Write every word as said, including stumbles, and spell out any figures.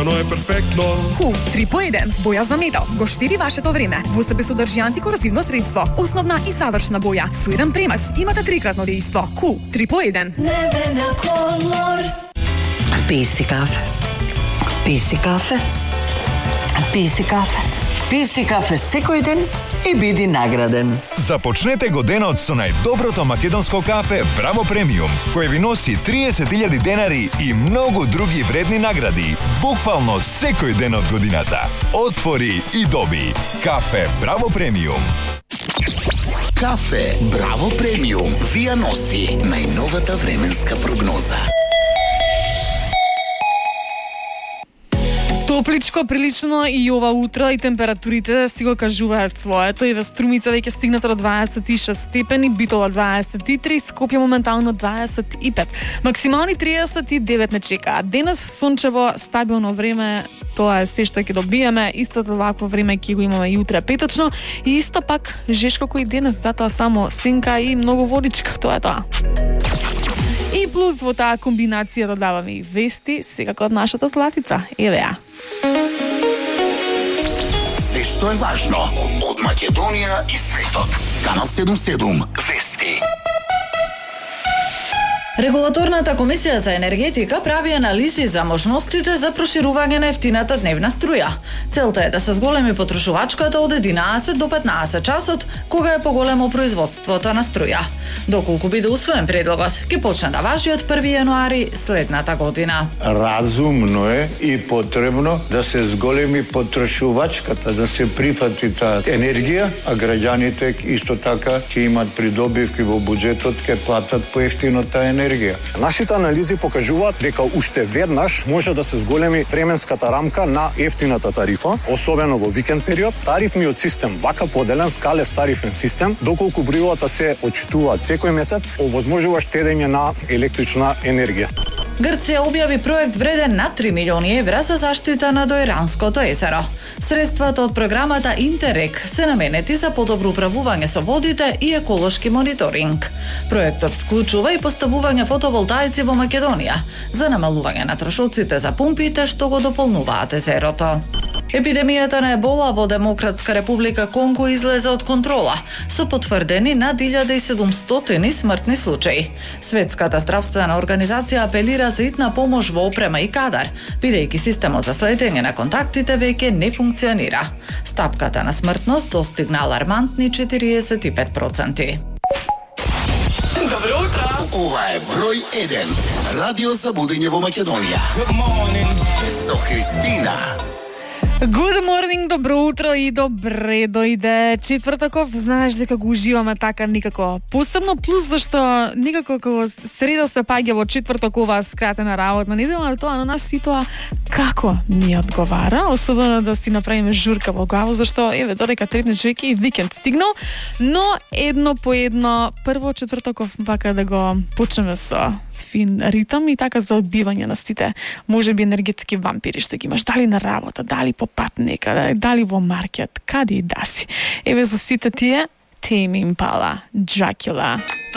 Ано е перфектно. Кул три по еден, боја за метал, го штиди вашето време. Во себе содржи антикорозивно средство, основна и завршна боја, со еден премас, имате трикратно дејство. Кул три по еден. Небена колор. Пи си кафе. Пи си кафе. Пи си кафе. Пи си кафе секој ден и биди награден. Започнете го денот со најдоброто македонско кафе Браво Премиум, кој ви носи триесет илјади денари и многу други вредни награди, буквално секој ден од годината. Отвори и доби. Кафе Браво Премиум. Кафе Браво Премиум ви ја носи најновата временска прогноза. Топличко, прилично и ова утро и температурите си го кажуваат своето. Еве Струмица веќе стигната до дваесет и шест степени, Битола дваесет и три, Скопје моментално дваесет и пет. Максимални триесет и девет не чекаат. Денес сончево, стабилно време, тоа е се што ќе добиеме. Истото вакво време ќе го имаме и утре петочно и исто пак жешко кој денес, затоа само сенка и многу водичка, тоа е тоа. И плюс во таа комбинација додаваме и вести, секако од нашата Златица. Еве ја. Се што е важно од Македонија и светот. Канал седумдесет и седум Вести. Регулаторната комисија за енергетика прави анализи за можностите за проширување на ефтината дневна струја. Целта е да се зголеми потрошувачката од единаесет до петнаесет часот, кога е поголемо производството на струја. Доколку биде усвоен предлогот, ќе почне да важи од први јануари следната година. Разумно е и потребно да се зголеми потрошувачката, да се прифати таа енергија, а граѓаните исто така ќе имат придобивки во буџетот, ќе платат поевтино таа енергија. Нашите анализи покажуваат дека уште веднаш може да се зголеми временската рамка на ефтината тарифа, особено во викенд период. Тарифниот систем, вака поделен скалес тарифен систем, доколку бривата се отчитуваат секој месец, овозможува штедење на електрична енергија. Грција објави проект вреден над три милиони евра за заштита на Доиранското езеро. Средствата од програмата Интеррек се наменети за подобро управување со водите и еколошки мониторинг. Проектот вклучува и поставување фотоволтаици во Македонија за намалување на трошоците за пумпите што го дополнуваат езерото. Епидемијата на ебола во Демократска република Конго излезе од контрола, со потврдени над илјада и седумстотини смртни случаи. Светската здравствена организација апелира за итна помош во опрема и кадар, бидејќи системот за следење на контактите веќе не функционира. Стапката на смртност достигна алармантни четириесет и пет проценти. Добро утро! Ова е број еден. Радио за будење во Македонија. Good morning. Со Христина. Good morning, добро утро и добре дојде четвртаков. Знаеш дека го уживаме така никако посебно, плюс зашто никако кога среда се паѓа во четвртак ова скратена работна недела, тоа на нас си тоа како ни одговара, особено да си направиме журка во глава, зашто еве додека трепне човек и викенд стигнал, но едно по едно прво четвртаков вака да го почнеме со фин ритм и така за одбивање на сите можеби енергетски вампири што ги имаш, дали на работа, дали по пат некаде, дали во маркет, каде и да си. Еве за сите тие Tame Impala, Dracula.